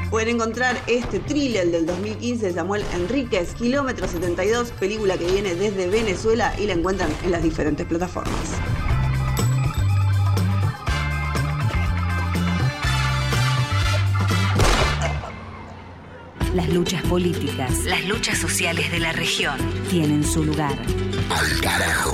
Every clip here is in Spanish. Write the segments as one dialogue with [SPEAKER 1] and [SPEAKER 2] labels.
[SPEAKER 1] Pueden encontrar este thriller del 2015 de Samuel Enríquez, Kilómetro 72, película que viene desde Venezuela y la encuentran en las diferentes plataformas.
[SPEAKER 2] Las luchas políticas, las luchas sociales de la región tienen su lugar.
[SPEAKER 3] Al carajo.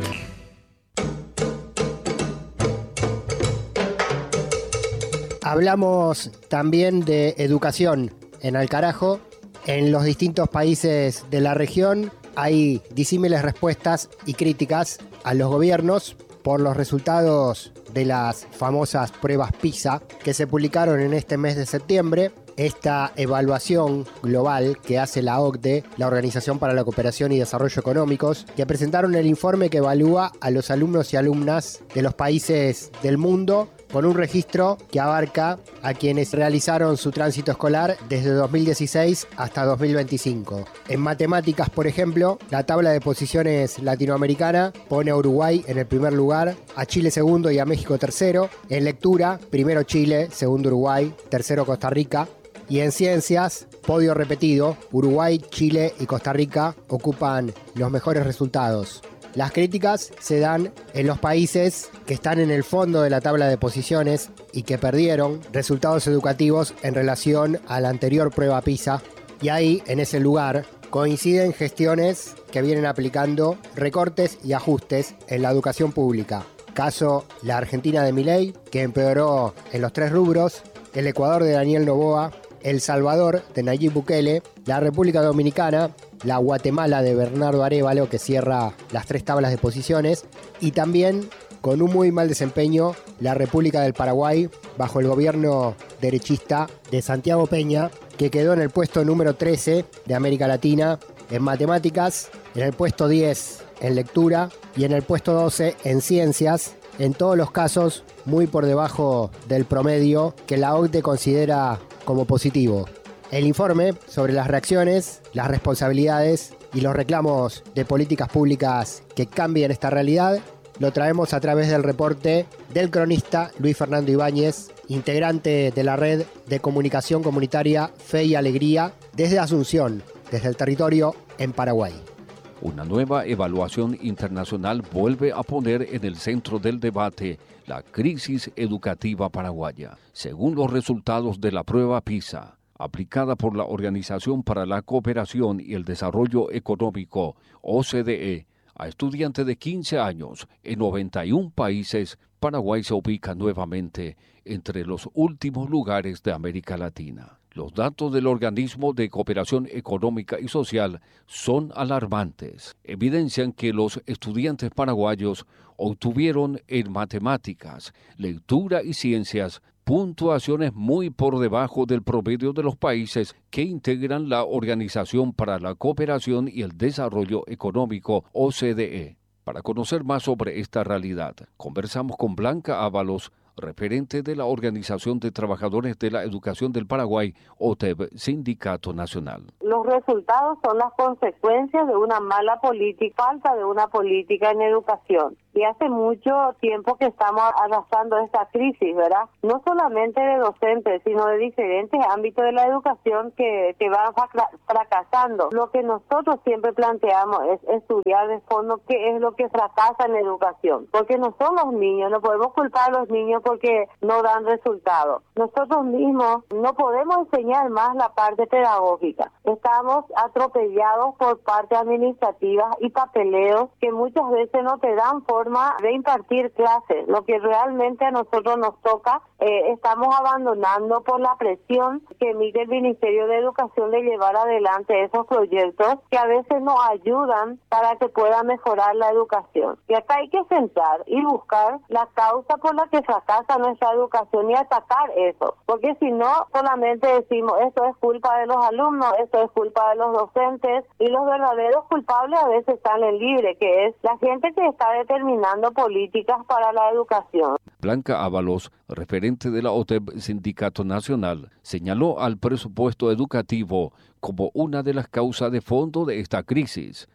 [SPEAKER 4] Hablamos también de educación en Al Carajo. En los distintos países de la región hay disímiles respuestas y críticas a los gobiernos por los resultados de las famosas pruebas PISA que se publicaron en este mes de septiembre. Esta evaluación global que hace la OCDE, la Organización para la Cooperación y Desarrollo Económicos, que presentaron el informe que evalúa a los alumnos y alumnas de los países del mundo con un registro que abarca a quienes realizaron su tránsito escolar desde 2016 hasta 2025. En matemáticas, por ejemplo, la tabla de posiciones latinoamericana pone a Uruguay en el primer lugar, a Chile segundo y a México tercero. En lectura, primero Chile, segundo Uruguay, tercero Costa Rica. Y en ciencias, podio repetido, Uruguay, Chile y Costa Rica ocupan los mejores resultados. Las críticas se dan en los países que están en el fondo de la tabla de posiciones y que perdieron resultados educativos en relación a la anterior prueba PISA. Y ahí, en ese lugar, coinciden gestiones que vienen aplicando recortes y ajustes en la educación pública. Caso la Argentina de Milei, que empeoró en los 3 rubros, el Ecuador de Daniel Noboa, El Salvador de Nayib Bukele, la República Dominicana, la Guatemala de Bernardo Arévalo, que cierra las 3 tablas de posiciones, y también, con un muy mal desempeño, la República del Paraguay, bajo el gobierno derechista de Santiago Peña, que quedó en el puesto número 13 de América Latina en matemáticas, en el puesto 10 en lectura y en el puesto 12 en ciencias, en todos los casos muy por debajo del promedio que la OCDE considera como positivo. El informe sobre las reacciones, las responsabilidades y los reclamos de políticas públicas que cambien esta realidad lo traemos a través del reporte del cronista Luis Fernando Ibáñez, integrante de la red de comunicación comunitaria Fe y Alegría, desde Asunción, desde el territorio en Paraguay.
[SPEAKER 5] Una nueva evaluación internacional vuelve a poner en el centro del debate la crisis educativa paraguaya. Según los resultados de la prueba PISA, aplicada por la Organización para la Cooperación y el Desarrollo Económico, OCDE, a estudiantes de 15 años en 91 países, Paraguay se ubica nuevamente entre los últimos lugares de América Latina. Los datos del Organismo de Cooperación Económica y Social son alarmantes. Evidencian que los estudiantes paraguayos obtuvieron en matemáticas, lectura y ciencias puntuaciones muy por debajo del promedio de los países que integran la Organización para la Cooperación y el Desarrollo Económico, OCDE. Para conocer más sobre esta realidad, conversamos con Blanca Ábalos, referente de la Organización de Trabajadores de la Educación del Paraguay, OTEB, Sindicato Nacional.
[SPEAKER 6] Los resultados son las consecuencias de una mala política, falta de una política en educación. Y hace mucho tiempo que estamos arrastrando esta crisis, ¿verdad? No solamente de docentes, sino de diferentes ámbitos de la educación que van fracasando. Lo que nosotros siempre planteamos es estudiar de fondo qué es lo que fracasa en la educación. Porque no son los niños, no podemos culpar a los niños porque no dan resultados. Nosotros mismos no podemos enseñar más la parte pedagógica. Estamos atropellados por parte administrativa y papeleos que muchas veces no te dan forma de impartir clases. Lo que realmente a nosotros nos toca, estamos abandonando por la presión que emite el Ministerio de Educación de llevar adelante esos proyectos que a veces nos ayudan para que pueda mejorar la educación. Y acá hay que sentar y buscar la causa por la que fracasa nuestra educación y atacar eso. Porque si no, solamente decimos esto es culpa de los alumnos, esto es culpa de los docentes, y los verdaderos culpables a veces salen libres, que es la gente que está determinando políticas para la educación.
[SPEAKER 5] Blanca Ábalos, referente de la OTEB Sindicato Nacional, señaló al presupuesto educativo como una de las causas de fondo de esta crisis.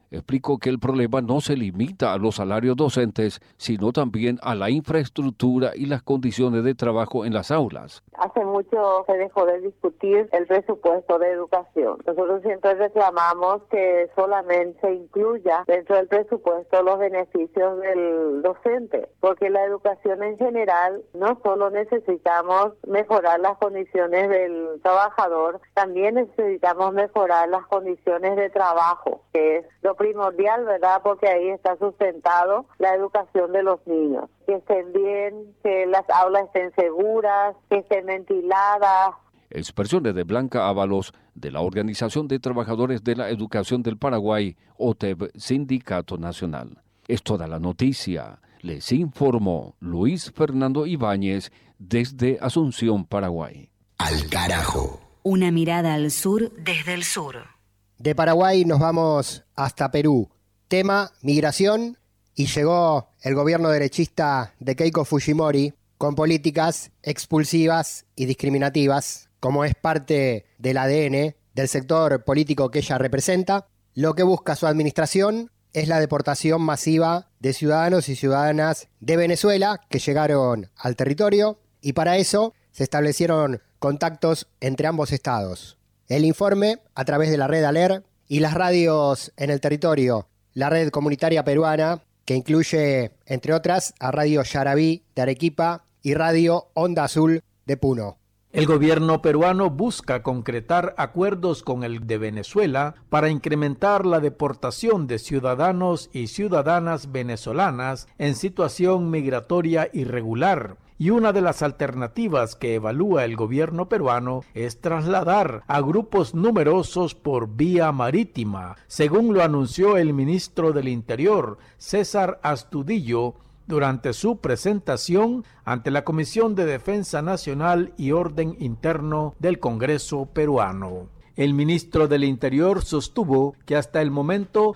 [SPEAKER 5] explicó que el problema no se limita a los salarios docentes, sino también a la infraestructura y las condiciones de trabajo en las aulas.
[SPEAKER 6] Hace mucho se dejó de discutir el presupuesto de educación. Nosotros siempre reclamamos que solamente se incluya dentro del presupuesto los beneficios del docente, porque la educación en general no solo necesitamos mejorar las condiciones del trabajador, también necesitamos mejorar las condiciones de trabajo, que es lo primordial, ¿verdad? Porque ahí está sustentado la educación de los niños. Que estén bien, que las aulas estén seguras, que estén ventiladas.
[SPEAKER 5] Expresiones de Blanca Ábalos, de la Organización de Trabajadores de la Educación del Paraguay, OTEB, Sindicato Nacional. Es toda la noticia. Les informó Luis Fernando Ibáñez desde Asunción, Paraguay.
[SPEAKER 3] Al carajo.
[SPEAKER 2] Una mirada al sur desde el sur.
[SPEAKER 4] De Paraguay nos vamos hasta Perú. Tema migración, y llegó el gobierno derechista de Keiko Fujimori con políticas expulsivas y discriminativas, como es parte del ADN del sector político que ella representa. Lo que busca su administración es la deportación masiva de ciudadanos y ciudadanas de Venezuela que llegaron al territorio, y para eso se establecieron contactos entre ambos estados. El informe, a través de la red ALER y las radios en el territorio, la red comunitaria peruana, que incluye, entre otras, a Radio Yarabí de Arequipa y Radio Onda Azul de Puno.
[SPEAKER 7] El gobierno peruano busca concretar acuerdos con el de Venezuela para incrementar la deportación de ciudadanos y ciudadanas venezolanas en situación migratoria irregular. Y una de las alternativas que evalúa el gobierno peruano es trasladar a grupos numerosos por vía marítima, según lo anunció el ministro del Interior, César Astudillo, durante su presentación ante la Comisión de Defensa Nacional y Orden Interno del Congreso peruano. El ministro del Interior sostuvo que hasta el momento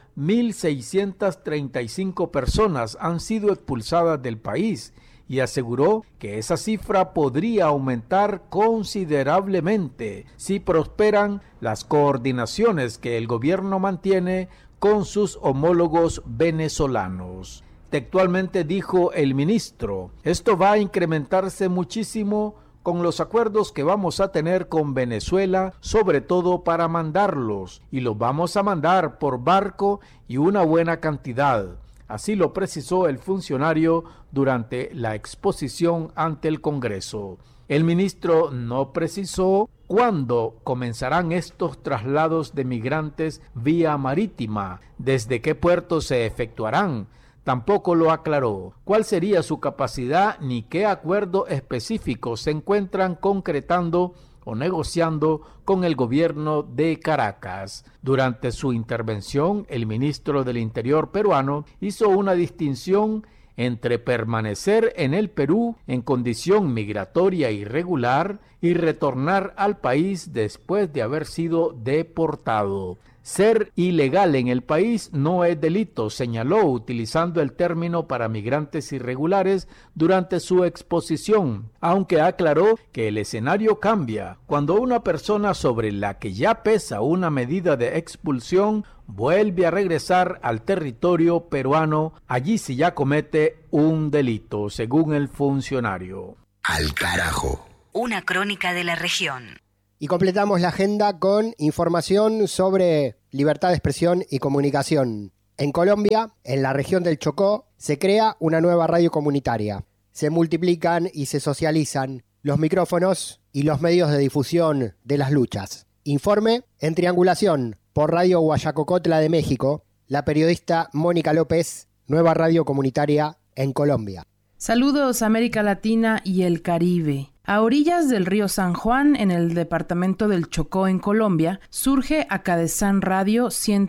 [SPEAKER 7] 1.635 personas han sido expulsadas del país, y aseguró que esa cifra podría aumentar considerablemente si prosperan las coordinaciones que el gobierno mantiene con sus homólogos venezolanos. Textualmente dijo el ministro: esto va a incrementarse muchísimo con los acuerdos que vamos a tener con Venezuela, sobre todo para mandarlos, y los vamos a mandar por barco y una buena cantidad. Así lo precisó el funcionario durante la exposición ante el Congreso. El ministro no precisó cuándo comenzarán estos traslados de migrantes vía marítima, desde qué puertos se efectuarán. Tampoco lo aclaró cuál sería su capacidad ni qué acuerdo específico se encuentran concretando o negociando con el gobierno de Caracas. Durante su intervención, el ministro del Interior peruano hizo una distinción entre permanecer en el Perú en condición migratoria irregular y retornar al país después de haber sido deportado. Ser ilegal en el país no es delito, señaló utilizando el término para migrantes irregulares durante su exposición, aunque aclaró que el escenario cambia cuando una persona sobre la que ya pesa una medida de expulsión vuelve a regresar al territorio peruano, allí sí ya comete un delito, según el funcionario.
[SPEAKER 3] Al carajo.
[SPEAKER 2] Una crónica de la región.
[SPEAKER 4] Y completamos la agenda con información sobre libertad de expresión y comunicación. En Colombia, en la región del Chocó, se crea una nueva radio comunitaria. Se multiplican y se socializan los micrófonos y los medios de difusión de las luchas. Informe en triangulación por Radio Guayacocotla de México, la periodista Mónica López, nueva radio comunitaria en Colombia.
[SPEAKER 8] Saludos América Latina y el Caribe. A orillas del río San Juan, en el departamento del Chocó, en Colombia, surge Acadesan Radio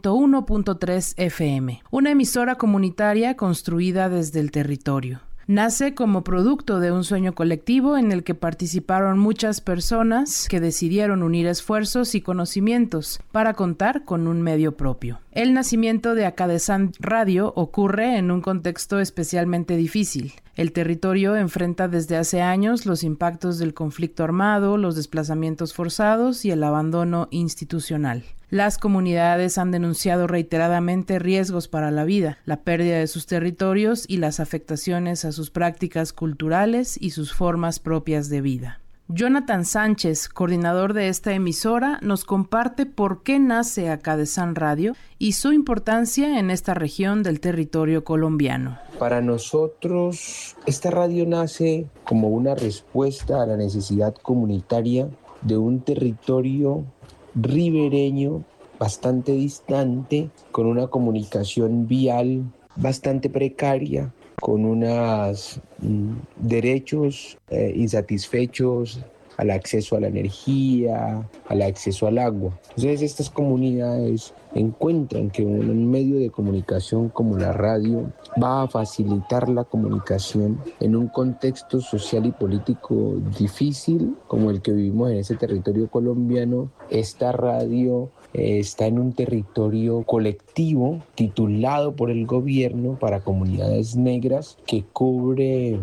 [SPEAKER 8] 101.3 FM, una emisora comunitaria construida desde el territorio. Nace como producto de un sueño colectivo en el que participaron muchas personas que decidieron unir esfuerzos y conocimientos para contar con un medio propio. El nacimiento de Acadesan Radio ocurre en un contexto especialmente difícil. El territorio enfrenta desde hace años los impactos del conflicto armado, los desplazamientos forzados y el abandono institucional. Las comunidades han denunciado reiteradamente riesgos para la vida, la pérdida de sus territorios y las afectaciones a sus prácticas culturales y sus formas propias de vida. Jonathan Sánchez, coordinador de esta emisora, nos comparte por qué nace Acadesan Radio y su importancia en esta región del territorio colombiano.
[SPEAKER 9] Para nosotros, esta radio nace como una respuesta a la necesidad comunitaria de un territorio ribereño bastante distante, con una comunicación vial bastante precaria, con unos derechos insatisfechos al acceso a la energía, al acceso al agua. Entonces estas comunidades encuentran que un medio de comunicación como la radio va a facilitar la comunicación en un contexto social y político difícil como el que vivimos en ese territorio colombiano. Esta radio está en un territorio colectivo titulado por el gobierno para comunidades negras que cubre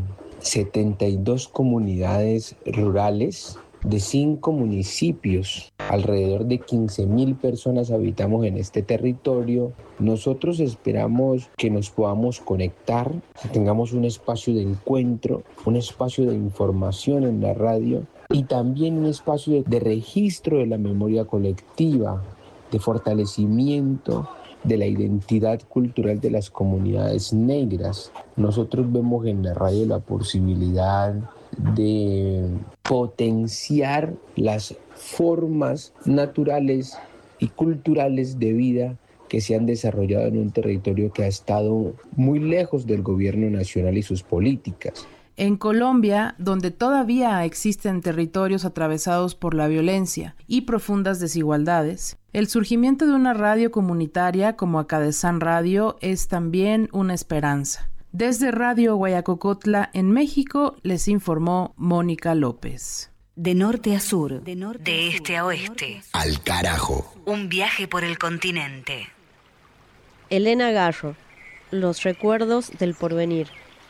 [SPEAKER 9] 72 comunidades rurales de 5 municipios. Alrededor de 15.000 personas habitamos en este territorio. Nosotros esperamos que nos podamos conectar, que tengamos un espacio de encuentro, un espacio de información en la radio y también un espacio de registro de la memoria colectiva, de fortalecimiento de la identidad cultural de las comunidades negras. Nosotros vemos en la radio la posibilidad de potenciar las formas naturales y culturales de vida que se han desarrollado en un territorio que ha estado muy lejos del gobierno nacional y sus políticas.
[SPEAKER 8] En Colombia, donde todavía existen territorios atravesados por la violencia y profundas desigualdades, el surgimiento de una radio comunitaria como Acadesan Radio es también una esperanza. Desde Radio Guayacocotla, en México, les informó Mónica López.
[SPEAKER 2] De norte a sur, de este a oeste.
[SPEAKER 3] Al carajo.
[SPEAKER 2] Un viaje por el continente.
[SPEAKER 10] Elena Garro, Los recuerdos del porvenir.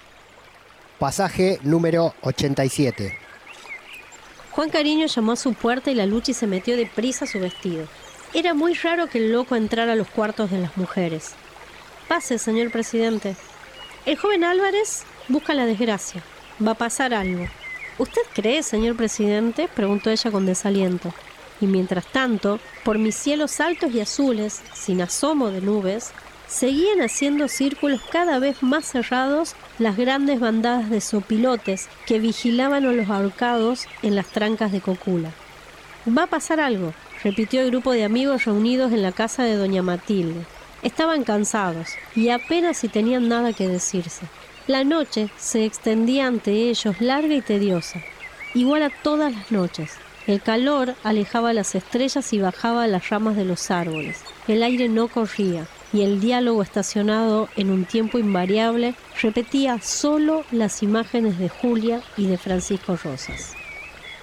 [SPEAKER 4] Pasaje número 87.
[SPEAKER 10] Juan Cariño llamó a su puerta y la Luchi se metió deprisa a su vestido. Era muy raro que el loco entrara a los cuartos de las mujeres. Pase, señor presidente. El joven Álvarez busca la desgracia. Va a pasar algo. ¿Usted cree, señor presidente?, preguntó ella con desaliento. Y mientras tanto, por mis cielos altos y azules, sin asomo de nubes, seguían haciendo círculos cada vez más cerrados las grandes bandadas de sopilotes que vigilaban a los ahorcados en las trancas de Cocula. Va a pasar algo, repitió el grupo de amigos reunidos en la casa de doña Matilde. Estaban cansados y apenas si tenían nada que decirse. La noche se extendía ante ellos larga y tediosa, igual a todas las noches. El calor alejaba las estrellas y bajaba las ramas de los árboles. El aire no corría y el diálogo estacionado en un tiempo invariable repetía solo las imágenes de Julia y de Francisco Rosas.